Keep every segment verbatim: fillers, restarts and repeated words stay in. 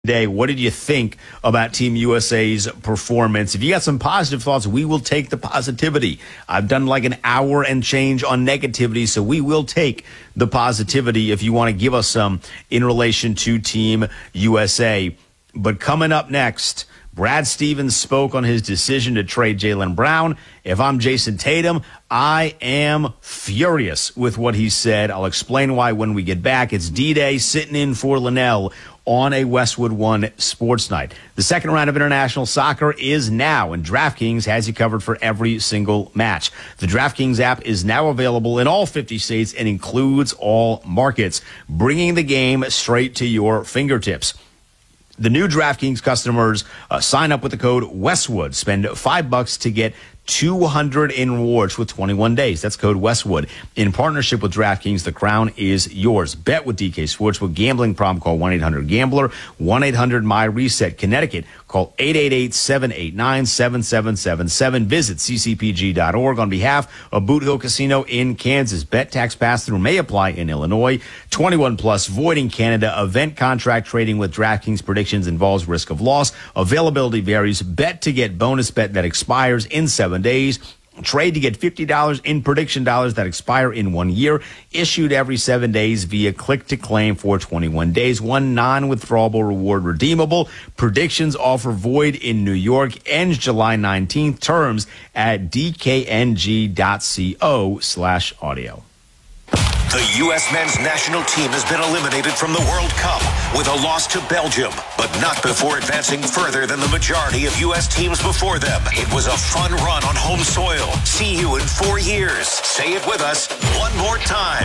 Day, what did you think about Team U S A's performance? If you got some positive thoughts, we will take the positivity. I've done like an hour and change on negativity, so we will take the positivity if you want to give us some in relation to Team U S A. But coming up next, Brad Stevens spoke on his decision to trade Jaylen Brown. If I'm Jason Tatum, I am furious with what he said. I'll explain why when we get back. It's D-Day sitting in for Linnell on a Westwood One sports night. The second round of international soccer is now, and DraftKings has you covered for every single match. The DraftKings app is now available in all fifty states and includes all markets, bringing the game straight to your fingertips. The new DraftKings customers uh, sign up with the code Westwood. Spend five bucks to get two hundred in rewards with twenty-one days. That's code Westwood. In partnership with DraftKings, the crown is yours. Bet with D K Sportsbook. Gambling problem, call one eight hundred gambler, one eight hundred my reset. Connecticut, call eight eight eight, seven eight nine, seven seven seven seven. Visit c c p g dot org on behalf of Boot Hill Casino in Kansas. Bet tax pass-through may apply in Illinois. twenty-one plus, void in Canada. Event contract trading with DraftKings predictions involves risk of loss. Availability varies. Bet to get bonus bet that expires in seven days. Trade to get fifty dollars in prediction dollars that expire in one year. Issued every seven days via click to claim for twenty-one days. One non-withdrawable reward redeemable. Predictions offer void in New York. Ends July nineteenth. Terms at d k n g dot co slash audio. The U S men's national team has been eliminated from the World Cup with a loss to Belgium, but not before advancing further than the majority of U S teams before them. It was a fun run on home soil. See you in four years. Say it with us one more time.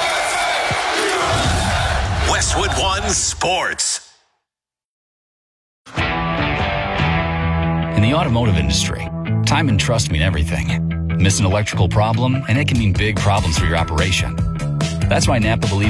Westwood One Sports. In the automotive industry, time and trust mean everything. Miss an electrical problem, and it can mean big problems for your operation. That's why Napa believes